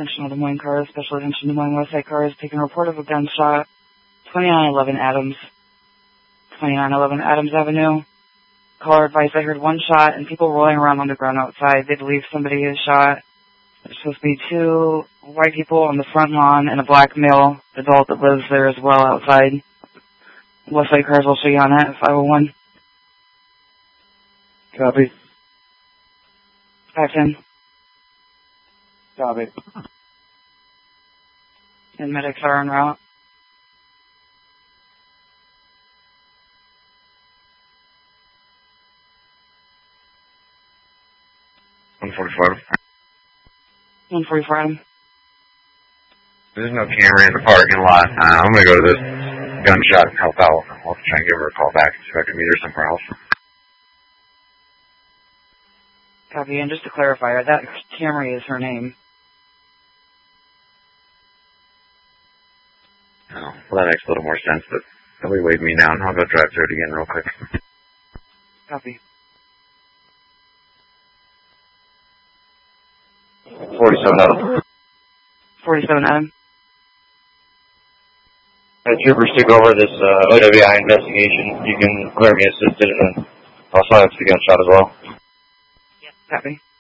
Attention Des Moines cars, special attention Des Moines Westside cars, taking a report of a gunshot, 2911 Adams, 2911 Adams Avenue. Caller advised I heard one shot and people rolling around on the ground outside. They believe somebody is shot. There's supposed to be 2 white people on the front lawn and a black male adult that lives there as well outside. Westside cars will show you on that, 501. Copy. 510. Copy. And medics are en route. $144. 144 Adam. There's no camera in the parking lot. I'm going to go to this gunshot and help out. I'll try and give her a call back and see if I can meet her somewhere else. Copy. And just to clarify, that Camry is her name. Oh, well, that makes a little more sense, but nobody wave me down. I'll go drive through it again real quick. Copy. 47 Adam. 47 Adam. Troopers took over this OWI investigation. You can clear me assisted, and I'll sign up for the gunshot as well. Yep. Copy.